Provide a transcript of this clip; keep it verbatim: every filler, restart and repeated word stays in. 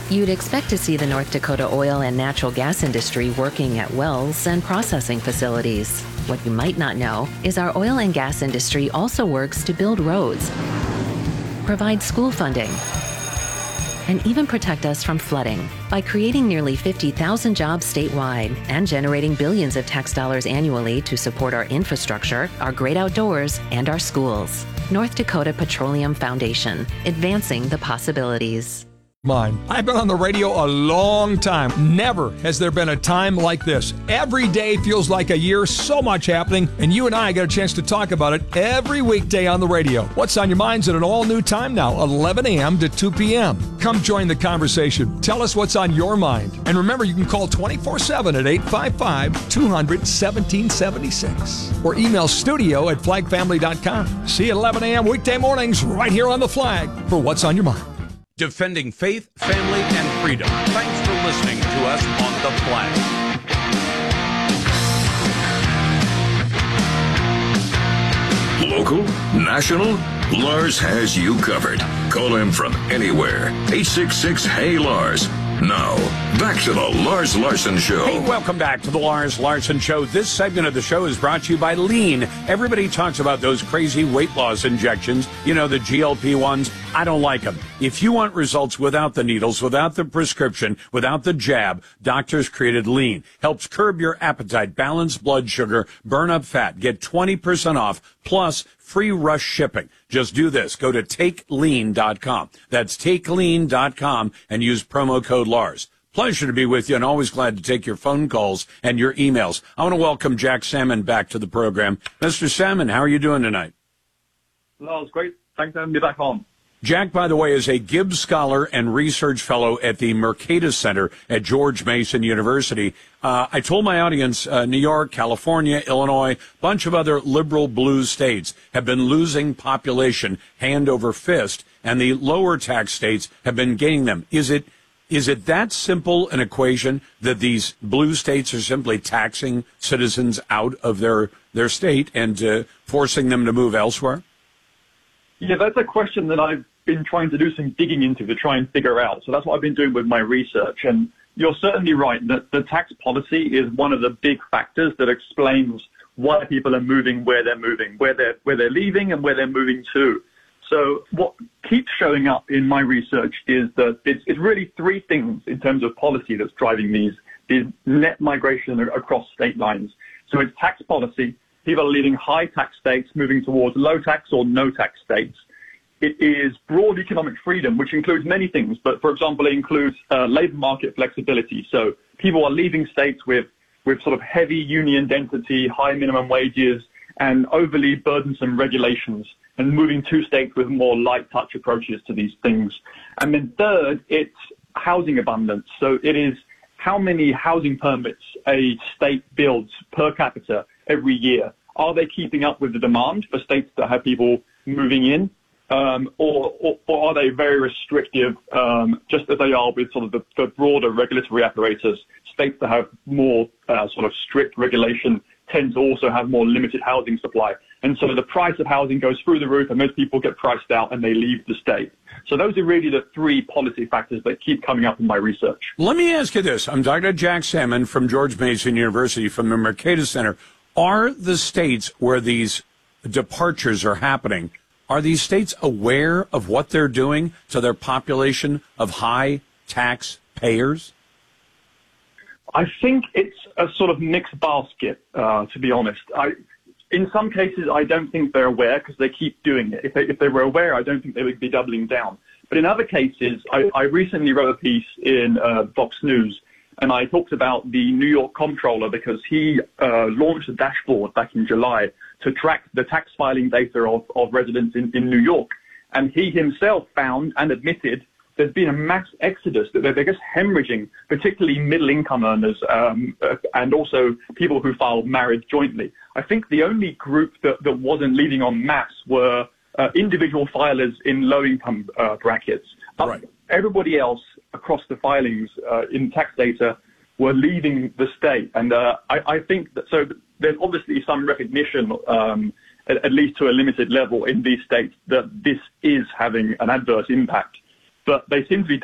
You'd expect to see the North Dakota oil and natural gas industry working at wells and processing facilities. What you might not know is our oil and gas industry also works to build roads, provide school funding, and even protect us from flooding by creating nearly fifty thousand jobs statewide and generating billions of tax dollars annually to support our infrastructure, our great outdoors, and our schools. North Dakota Petroleum Foundation, advancing the possibilities. Mine. I've been on the radio a long time. Never has there been a time like this. Every day feels like a year, so much happening, and you and I get a chance to talk about it every weekday on the radio. What's on your minds at an all-new time now, eleven a.m. to two p.m. Come join the conversation. Tell us what's on your mind. And remember, you can call twenty-four seven at eight five five, two hundred, one seven seven six or email studio at flag family dot com. See you at eleven a.m. weekday mornings right here on The Flag for What's on Your Mind. Defending faith, family, and freedom. Thanks for listening to us on The Flag. Local, national, Lars has you covered. Call him from anywhere. eight six six, hey Lars. Now, back to the Lars Larson Show. Hey, welcome back to the Lars Larson Show. This segment of the show is brought to you by Lean. Everybody talks about those crazy weight loss injections, you know, the G L P ones. I don't like them. If you want results without the needles, without the prescription, without the jab, doctors created Lean. Helps curb your appetite, balance blood sugar, burn up fat. Get twenty percent off, plus free rush shipping. Just do this. Go to take lean dot com. That's take lean dot com and use promo code Lars. Pleasure to be with you and always glad to take your phone calls and your emails. I want to welcome Jack Salmon back to the program. Mister Salmon, how are you doing tonight? Lars, great. Thanks for having me back on. Jack, by the way, is a Gibbs Scholar and Research Fellow at the Mercatus Center at George Mason University. Uh, I told my audience uh, New York, California, Illinois, a bunch of other liberal blue states have been losing population hand over fist, and the lower tax states have been gaining them. Is it is it that simple an equation that these blue states are simply taxing citizens out of their, their state and uh, forcing them to move elsewhere? Yeah, that's a question that I've been trying to do some digging into to try and figure out. So that's what I've been doing with my research. And you're certainly right that the tax policy is one of the big factors that explains why people are moving where they're moving, where they're, where they're leaving and where they're moving to. So what keeps showing up in my research is that it's, it's really three things in terms of policy that's driving these, these net migration across state lines. So it's tax policy. People are leaving high tax states, moving towards low tax or no tax states. It is broad economic freedom, which includes many things. But, for example, it includes uh, labor market flexibility. So people are leaving states with, with sort of heavy union density, high minimum wages, and overly burdensome regulations, and moving to states with more light touch approaches to these things. And then third, it's housing abundance. So it is how many housing permits a state builds per capita every year. Are they keeping up with the demand for states that have people moving in? Um, or, or, or are they very restrictive, um, just as they are with sort of the, the broader regulatory apparatus? States that have more uh, sort of strict regulation tend to also have more limited housing supply. And so the price of housing goes through the roof and most people get priced out and they leave the state. So those are really the three policy factors that keep coming up in my research. Let me ask you this. I'm talking to Jack Salmon from George Mason University from the Mercatus Center. Are the states where these departures are happening, are these states aware of what they're doing to their population of high tax payers? I think it's a sort of mixed basket, uh, to be honest. I, in some cases, I don't think they're aware because they keep doing it. If they, if they were aware, I don't think they would be doubling down. But in other cases, I, I recently wrote a piece in uh, Vox News, and I talked about the New York comptroller because he uh, launched a dashboard back in July to track the tax filing data of, of residents in, in New York. And he himself found and admitted there's been a mass exodus, that they're, they're just hemorrhaging, particularly middle-income earners um, uh, and also people who file married jointly. I think the only group that, that wasn't leaving en masse were uh, individual filers in low-income uh, brackets. Right. Everybody else across the filings uh, in tax data were leaving the state. And uh, I, I think that so there's obviously some recognition, um, at, at least to a limited level in these states, that this is having an adverse impact. But they seem to be